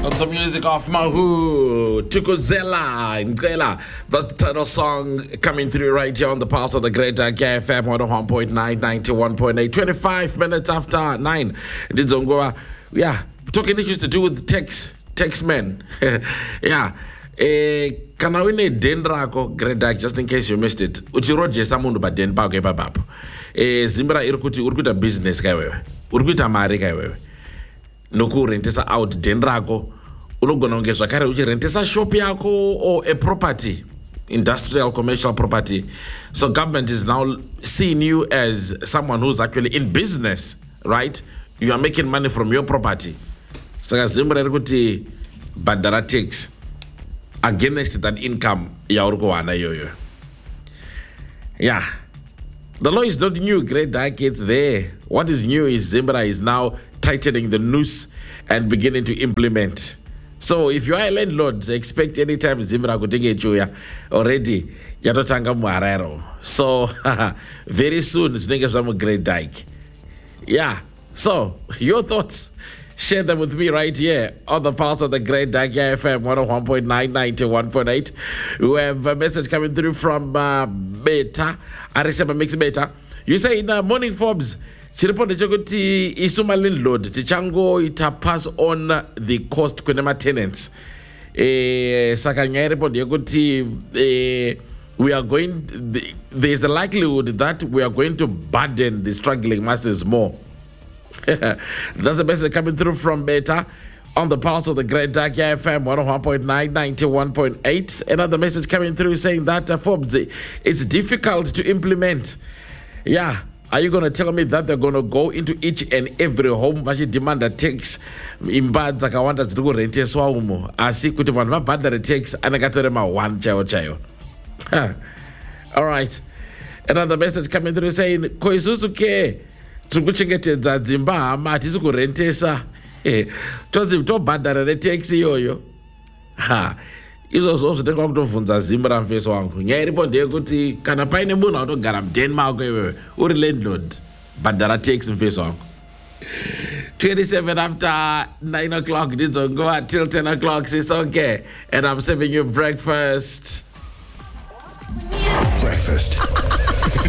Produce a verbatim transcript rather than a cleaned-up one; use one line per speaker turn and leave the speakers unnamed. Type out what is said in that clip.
The music of Mahu, Tukuzela, Ngela. That's the title song coming through right here on the pulse of the great K F M one oh one point nine, ninety-one point eight. twenty-five minutes after nine. Dizongoa. Yeah, talking issues to do with text, text men. Yeah. Eh, kana wine dendrako great just in case you missed it. Uchiroje samundu ba den pa ke papapo. Eh, Zimbra irkuti urkuta business kai wewe. Urkuta mari kai wewe. Nokurentesa out dendrako unogona kunge zvakare uchirentesa shop yako or a property, industrial commercial property. So government is now seeing you as someone who's actually in business, right? You are making money from your property. Saka Zimbra irkuti badara tax against that income ya urikuwana yoyo. Yeah. The law is not new, great decades there. What is new is Zimbra is now tightening the noose and beginning to implement. So if you are a landlord, expect anytime Zimbra could take you already. Yatotanga muarero. So very soon it's going to be a great dike. Yeah. So your thoughts, share them with me right here on the pulse of the great Dike F M one oh one point nine, ninety-one point eight. We have a message coming through from uh, Beta. Arisema Mix Beta. You say in uh, Morning Forbes, chiriponde chokuti isuma landlord tichango ita pass on the cost kwenema tenants. Eh, saka nyariponde yokuti eh, we are going, the, there's a likelihood that we are going to burden the struggling masses more. That's the message coming through from Beta on the pulse of the great Dark F M one oh one point nine, ninety-one point eight. Another message coming through saying that uh, Forbes, it's difficult to implement. Yeah. Are you going to tell me that they're going to go into each and every home vachi demand a tax imba dzakawanda dziri kurenteswa umo asi kuti vanhu vabhadhare tax anakatorema one chayo chayo? All right. Another message coming through saying ko isusu ke tiri kuchengetedza dzimba hama hatisi kurentesa tonzi tobhadhara retax iyoyo. Ha, izvozvo zvinoda kutovhunza Zimbra mfeso wangu. Nyaya iripo ndeyekuti kana paine munhu anotogara muDenmark iwewe uri landlord, bhadhara tax mfeso wangu. twenty-seven after nine o'clock ndidzongoa till ten o'clock sisonke, and I'm serving you breakfast.
Breakfast